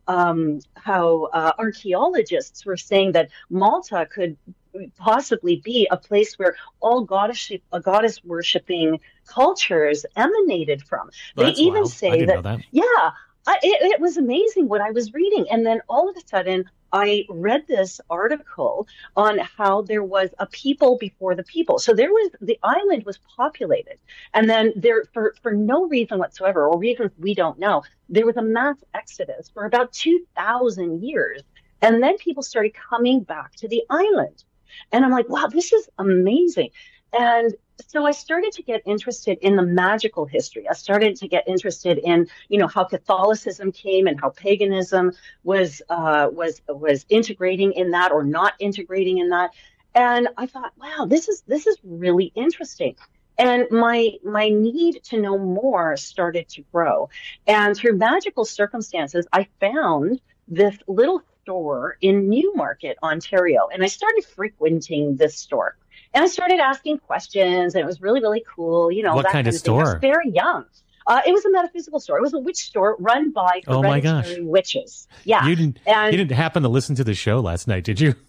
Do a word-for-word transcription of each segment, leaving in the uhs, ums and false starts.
um, how uh, archaeologists were saying that Malta could possibly be a place where all goddess uh, goddess worshiping cultures emanated from. Well, They that's even wild. I say didn't know that, that. yeah, I, it, it was amazing what I was reading. And then all of a sudden, I read this article on how there was a people before the people. So there was the island was populated, and then there, for for no reason whatsoever, or reasons we don't know, there was a mass exodus for about two thousand years, and then people started coming back to the island. And I'm like, wow, this is amazing. And so I started to get interested in the magical history. I started to get interested in, you know, how Catholicism came and how paganism was uh, was was integrating in that or not integrating in that. And I thought, wow, this is this is really interesting. And my my need to know more started to grow. And through magical circumstances, I found this little store in Newmarket, Ontario, and I started frequenting this store. And I started asking questions, and it was really, really cool. You know, What that kind kind of of thing. I was store? very young. Uh, it was a metaphysical store. It was a witch store run by Oh my gosh. hereditary witches. Yeah. You didn't And you didn't happen to listen to the show last night, did you?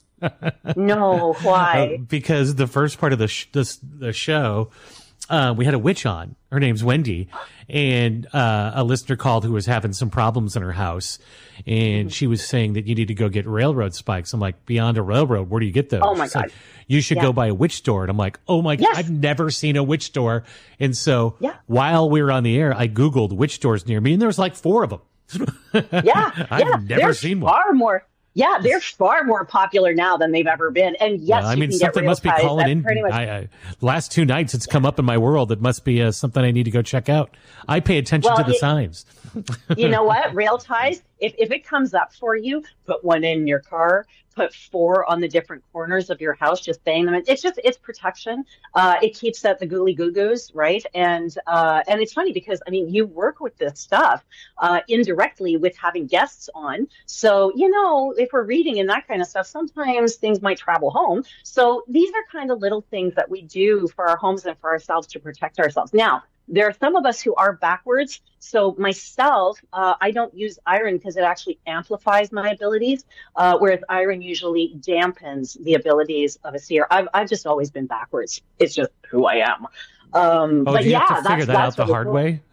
no, why? Uh, because the first part of the sh- this, the show, uh, we had a witch on. Her name's Wendy, and uh, a listener called who was having some problems in her house, and she was saying that you need to go get railroad spikes. I'm like, beyond a railroad, where do you get those? Oh my She's like, God. you should Yeah. go by a witch store. And I'm like, oh my God, Yes. I've never seen a witch store. And so Yeah. while we were on the air, I Googled witch stores near me, and there was like four of them. Yeah, I've yeah. never They're seen one. far more. Yeah, they're far more popular now than they've ever been. And yes, Yeah, I you mean, can something get must be real ties. calling That's in. pretty much. I, I, last two nights, it's come up in my world. It must be uh, something I need to go check out. I pay attention Well, to the it- signs. You know what? Rail ties, if, if it comes up for you, put one in your car, put four on the different corners of your house, just bang them in. It's just, it's protection. Uh, it keeps out the gooly goo goos, right? And, uh, and it's funny because, I mean, you work with this stuff, uh, indirectly with having guests on. So, you know, if we're reading and that kind of stuff, sometimes things might travel home. So these are kind of little things that we do for our homes and for ourselves to protect ourselves. Now, there are some of us who are backwards. So myself, uh, I don't use iron because it actually amplifies my abilities, uh, whereas iron usually dampens the abilities of a seer. I've, I've just always been backwards. It's just who I am. Um, Oh, but do you yeah, have to figure that's, that out that's the really hard cool. way?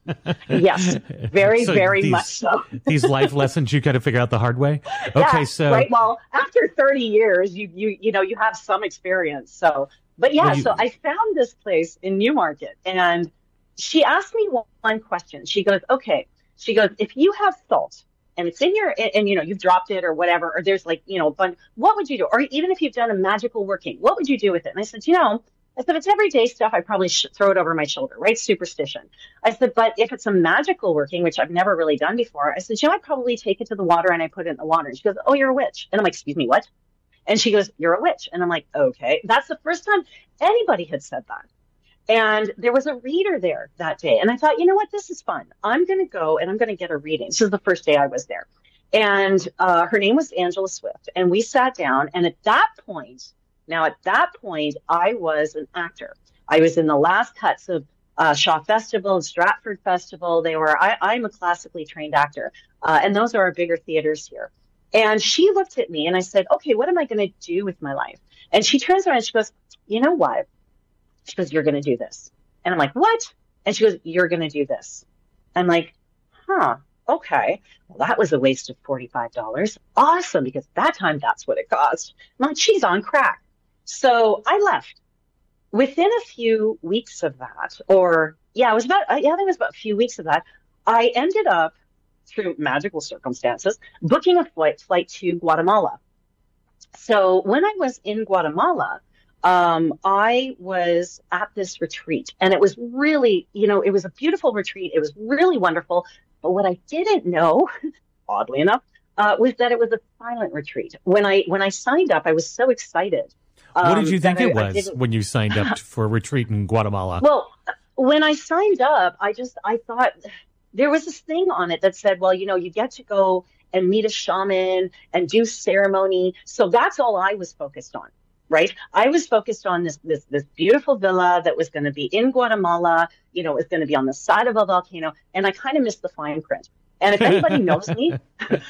Yes, very, So very these- much so. These life lessons you got to figure out the hard way. Yeah, Okay, so right. Well, after thirty years, you you you know you have some experience. So, but yeah, Well, you- so I found this place in Newmarket, and she asked me one, one question. She goes, "Okay," she goes, "if you have salt and it's in your and, and you know you've dropped it or whatever, or there's like you know, a bunch, what would you do? Or even if you've done a magical working, what would you do with it?" And I said, "You know." I said, it's everyday stuff. I probably should throw it over my shoulder, right? Superstition. I said, but if it's a magical working, which I've never really done before, I said, you know, I probably take it to the water and I put it in the water. And she goes, oh, you're a witch. And I'm like, excuse me, what? And she goes, you're a witch. And I'm like, okay. That's the first time anybody had said that. And there was a reader there that day. And I thought, you know what? This is fun. I'm going to go and I'm going to get a reading. This is the first day I was there. And uh, her name was Angela Swift. And we sat down. And at that point, Now, at that point, I was an actor. I was in the last cuts of uh, Shaw Festival and Stratford Festival. They were. I, I'm a classically trained actor, uh, and those are our bigger theaters here. And she looked at me, and I said, "Okay, what am I going to do with my life?" And she turns around and she goes, "You know what?" She goes, "You're going to do this." And I'm like, "What?" And she goes, "You're going to do this." I'm like, "Huh." Okay, well, that was a waste of forty-five dollars. Awesome, because at that time, that's what it cost. I'm like, she's on crack. So I left. Within a few weeks of that, or yeah, it was about, yeah, I think it was about a few weeks of that, I ended up, through magical circumstances, booking a flight, flight to Guatemala. So when I was in Guatemala, um, I was at this retreat, and it was really, you know, it was a beautiful retreat. It was really wonderful. But what I didn't know, oddly enough, uh, was that it was a silent retreat. When I when I signed up, I was so excited. what um, did you think that it I- I was didn't- when you signed up for a retreat in Guatemala? Well, when I signed up, I just I thought there was this thing on it that said, well, you know, you get to go and meet a shaman and do ceremony. So that's all I was focused on. Right. I was focused on this, this, this beautiful villa that was going to be in Guatemala, you know, it was going to be on the side of a volcano. And I kind of missed the fine print. And if anybody knows me,